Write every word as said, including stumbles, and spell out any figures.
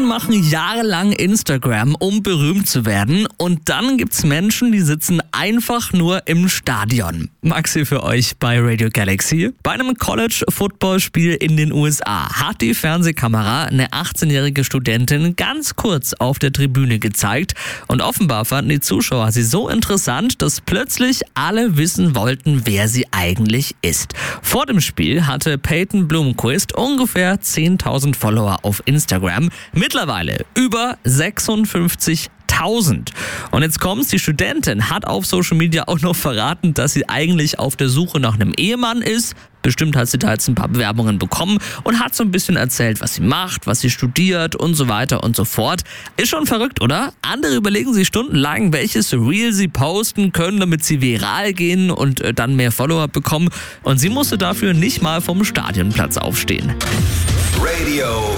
machen jahrelang Instagram, um berühmt zu werden. Und dann gibt's Menschen, die sitzen einfach nur im Stadion. Maxi für euch bei Radio Galaxy. Bei einem College-Football-Spiel in den U S A hat die Fernsehkamera eine achtzehnjährige Studentin ganz kurz auf der Tribüne gezeigt. Und offenbar fanden die Zuschauer sie so interessant, dass plötzlich alle wissen wollten, wer sie eigentlich ist. Vor dem Spiel hatte Peyton Bloomquist ungefähr zehntausend Follower auf Instagram. Mittlerweile über sechsundfünfzigtausend. Und jetzt kommt's, die Studentin hat auf Social Media auch noch verraten, dass sie eigentlich auf der Suche nach einem Ehemann ist. Bestimmt hat sie da jetzt ein paar Bewerbungen bekommen und hat so ein bisschen erzählt, was sie macht, was sie studiert und so weiter und so fort. Ist schon verrückt, oder? Andere überlegen sich stundenlang, welches Reel sie posten können, damit sie viral gehen und dann mehr Follower bekommen. Und sie musste dafür nicht mal vom Stadionplatz aufstehen. Radio